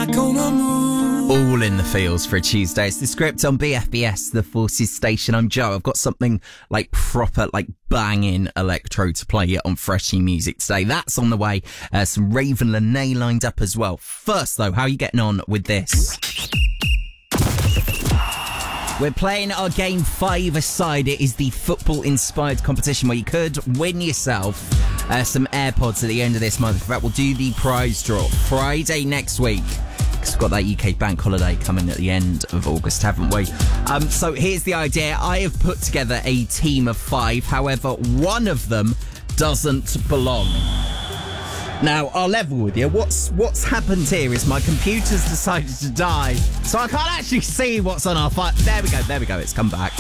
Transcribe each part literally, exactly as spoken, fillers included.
not gonna move. All in the feels for a Tuesday. It's the script on B F B S, the Forces Station. I'm Joe. I've got something like proper, like banging electro to play it on Freshie Music today. That's on the way. Uh, some Raven Lene lined up as well. First though, how are you getting on with this? We're playing our game five-a-side. It is the football-inspired competition where you could win yourself uh, some AirPods at the end of this month. In fact, we'll do the prize draw Friday next week, because we've got that U K bank holiday coming at the end of August, haven't we? Um, so here's the idea. I have put together a team of five. However, one of them doesn't belong. Now, I'll level with you. What's what's happened here is my computer's decided to die, so I can't actually see what's on our file. There we go, there we go, it's come back.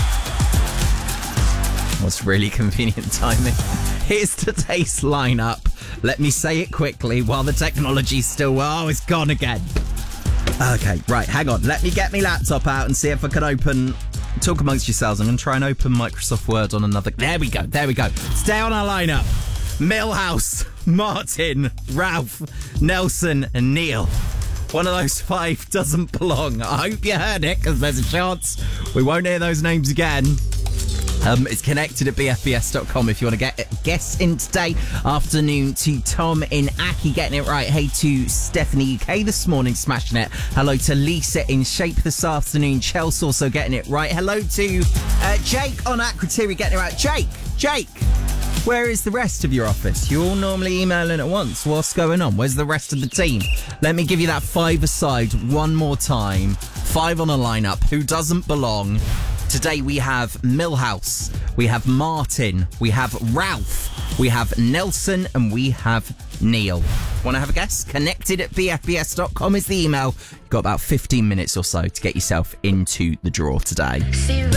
What's really convenient timing. Here's today's lineup. Let me say it quickly while the technology's still... Oh, it's gone again. Okay, right, hang on. Let me get my laptop out and see if I can open... Talk amongst yourselves. I'm going to try and open Microsoft Word on another... There we go, there we go. Stay on our lineup. Millhouse, Martin, Ralph, Nelson and Neil. One of those five doesn't belong. I hope you heard it, because there's a chance we won't hear those names again. Um, it's connected at b f b s dot com if you want to get guests in today. Afternoon to Tom in Aki getting it right. Hey to Stephanie U K this morning, smashing it. Hello to Lisa in Shape this afternoon. Chelsea also getting it right. Hello to uh, Jake on Akrotiri getting it right. Jake, Jake. Where is the rest of your office? You're all normally emailing at once. What's going on? Where's the rest of the team? Let me give you that five-a-side one more time. Five on a lineup. Who doesn't belong? Today we have Millhouse, we have Martin, we have Ralph, we have Nelson, and we have Neil. Want to have a guess? Connected at b f b s dot com is the email. Got about fifteen minutes or so to get yourself into the draw today.